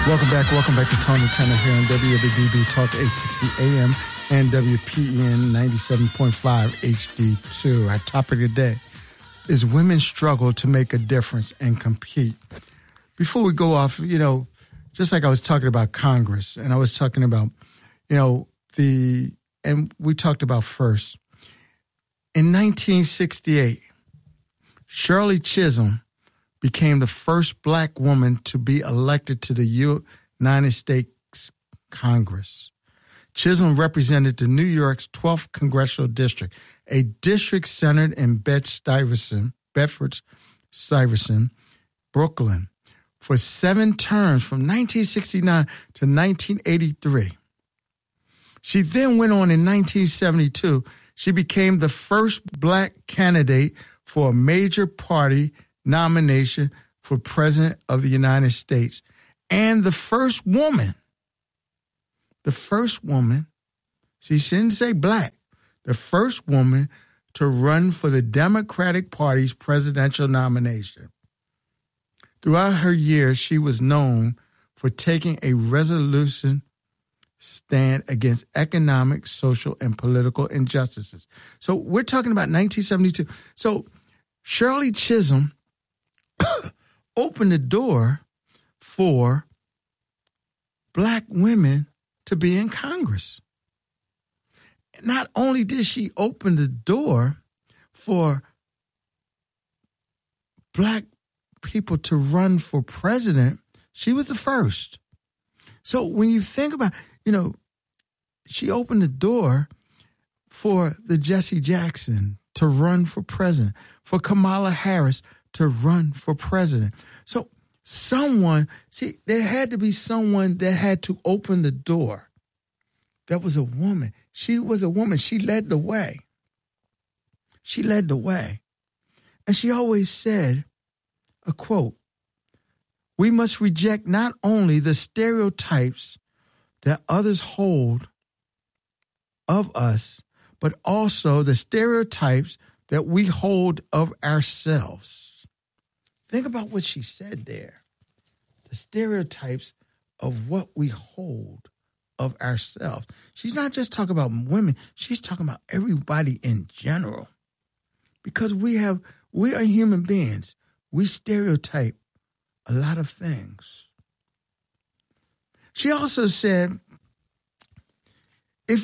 Welcome back to Tony Tanner here on WWDB Talk 860 AM and WPEN 97.5 HD2. Our topic of the day is women struggle to make a difference and compete. Before we go off, just like I was talking about Congress, and I was talking about, and we talked about first. In 1968, Shirley Chisholm became the first black woman to be elected to the United States Congress. Chisholm represented the New York's 12th Congressional District, a district centered in Bedford-Stuyvesant, Brooklyn, for 7 terms from 1969 to 1983. She then went on in 1972. She became the first black candidate for a major party nomination for President of the United States and the first woman, she didn't say black, the first woman to run for the Democratic Party's presidential nomination. Throughout her years, she was known for taking a resolute stand against economic, social, and political injustices. So we're talking about 1972. So Shirley Chisholm opened the door for black women to be in Congress. Not only did she open the door for black people to run for president, she was the first. So when you think about, she opened the door for the Jesse Jackson to run for president, for Kamala Harris to run for president. So there had to be someone that had to open the door. That was a woman. She was a woman. She led the way. And she always said, a quote, "We must reject not only the stereotypes that others hold of us, but also the stereotypes that we hold of ourselves." Think about what she said there. The stereotypes of what we hold of ourselves. She's not just talking about women. She's talking about everybody in general. Because we are human beings. We stereotype a lot of things. She also said, if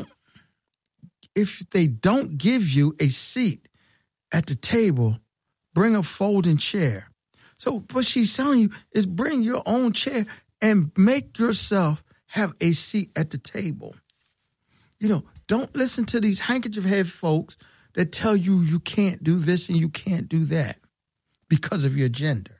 they don't give you a seat at the table, bring a folding chair. So what she's telling you is bring your own chair and make yourself have a seat at the table. Don't listen to these handkerchief head folks that tell you you can't do this and you can't do that because of your gender.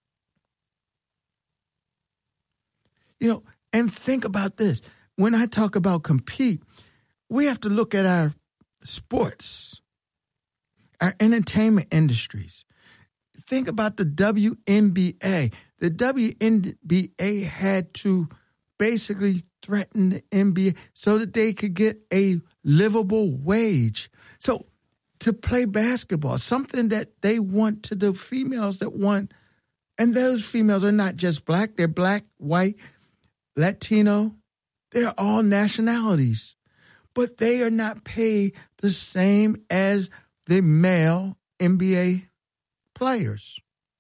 And think about this. When I talk about compete, we have to look at our sports, our entertainment industries. Think about the WNBA. The WNBA had to basically threaten the NBA so that they could get a livable wage. So to play basketball, something that they want to the females that want, and those females are not just black, they're black, white, Latino, they're all nationalities. But they are not paid the same as the male NBA players.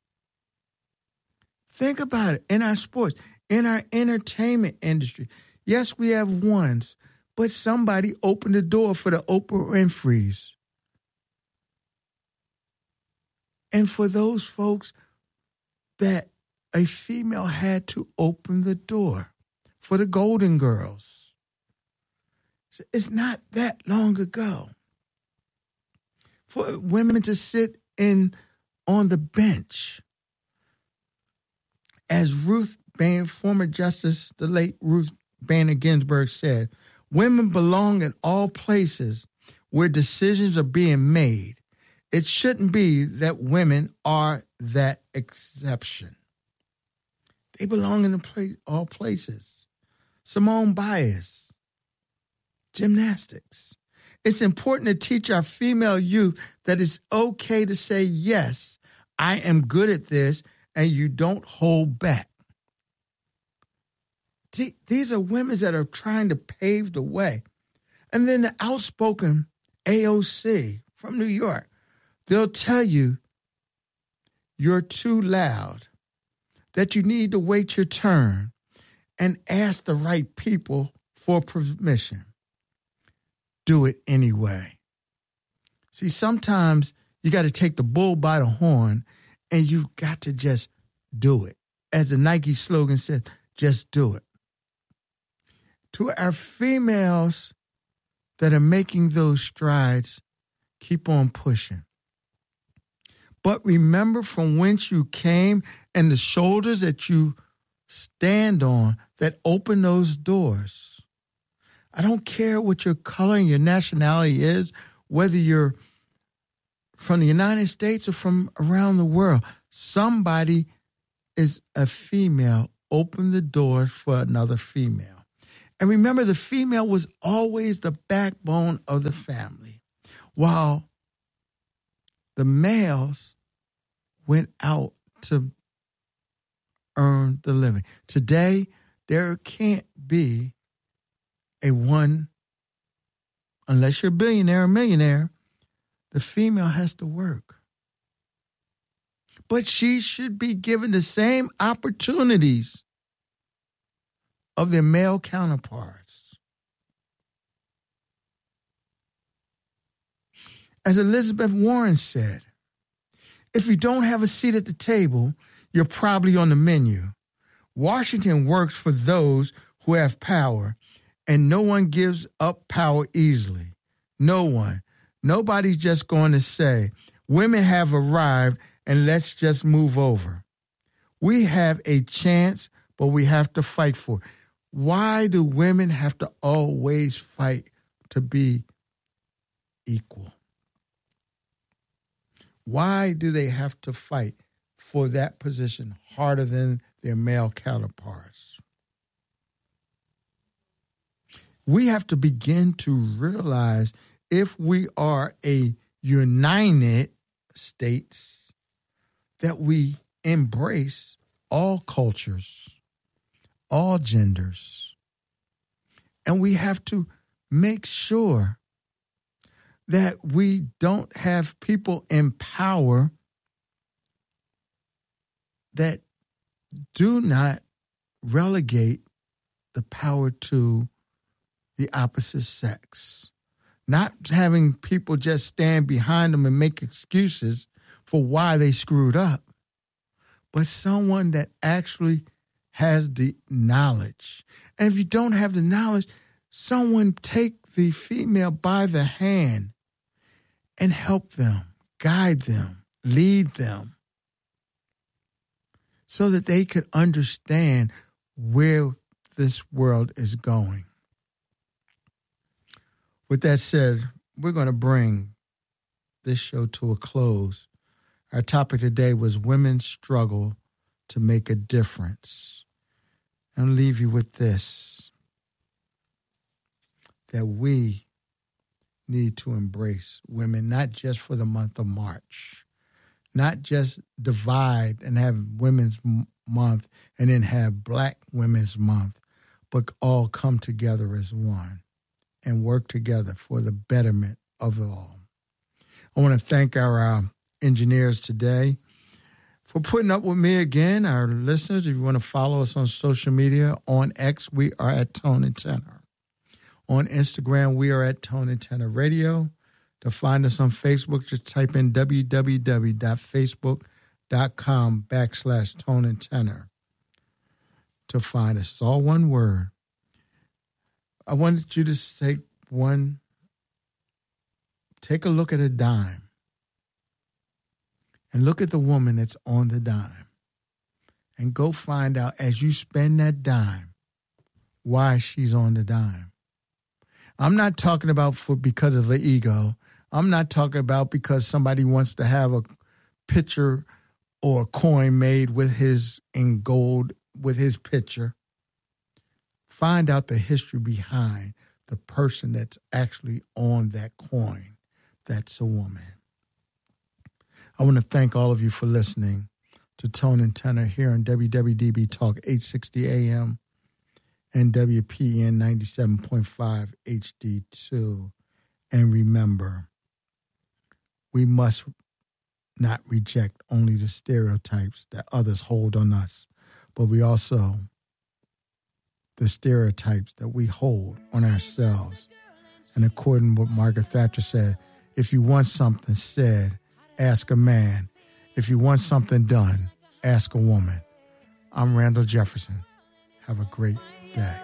Think about it in our sports, in our entertainment industry. Yes, we have ones, but somebody opened the door for the Oprah Winfreys. And for those folks that a female had to open the door for the Golden Girls. It's not that long ago. For women to sit on the bench. As former Justice, the late Ruth Bader Ginsburg said, women belong in all places where decisions are being made. It shouldn't be that women are that exception. They belong in all places. Simone Biles, gymnastics. It's important to teach our female youth that it's okay to say, yes, I am good at this, and you don't hold back. These are women that are trying to pave the way. And then the outspoken AOC from New York, they'll tell you you're too loud, that you need to wait your turn and ask the right people for permission. Do it anyway. See, sometimes you got to take the bull by the horn and you've got to just do it. As the Nike slogan says, just do it. To our females that are making those strides, keep on pushing. But remember from whence you came and the shoulders that you stand on that open those doors. I don't care what your color and your nationality is, whether you're from the United States or from around the world. Somebody is a female. Open the door for another female. And remember, the female was always the backbone of the family, while the males went out to earn the living. Today, there can't be a one, unless you're a billionaire or millionaire, the female has to work. But she should be given the same opportunities of their male counterparts. As Elizabeth Warren said, if you don't have a seat at the table, you're probably on the menu. Washington works for those who have power, and no one gives up power easily. No one. Nobody's just going to say, women have arrived and let's just move over. We have a chance, but we have to fight for it. Why do women have to always fight to be equal? Why do they have to fight for that position harder than their male counterparts? We have to begin to realize if we are a united states, that we embrace all cultures, all genders. And we have to make sure that we don't have people in power that do not relegate the power to the opposite sex. Not having people just stand behind them and make excuses for why they screwed up, but someone that actually has the knowledge. And if you don't have the knowledge, someone take the female by the hand and help them, guide them, lead them, so that they could understand where this world is going. With that said, we're going to bring this show to a close. Our topic today was women's struggle to make a difference. And I'll leave you with this, that we need to embrace women, not just for the month of March, not just divide and have Women's Month and then have Black Women's Month, but all come together as one and work together for the betterment of all. I want to thank our engineers today for putting up with me again. Our listeners, if you want to follow us on social media, on X, we are at Tone and Tenor. On Instagram, we are at Tone and Tenor Radio. To find us on Facebook, just type in www.facebook.com/Tone and Tenor to find us. It's all one word. I wanted you to take a look at a dime and look at the woman that's on the dime and go find out as you spend that dime why she's on the dime. I'm not talking about because of an ego. I'm not talking about because somebody wants to have a picture or a coin made with his in gold with his picture. Find out the history behind the person that's actually on that coin. That's a woman. I want to thank all of you for listening to Tone and Tenor here on WWDB Talk 860 AM and WPN 97.5 HD2. And remember, we must not reject only the stereotypes that others hold on us, but we also the stereotypes that we hold on ourselves. And according to what Margaret Thatcher said, if you want something said, ask a man. If you want something done, ask a woman. I'm Randall Jefferson. Have a great day.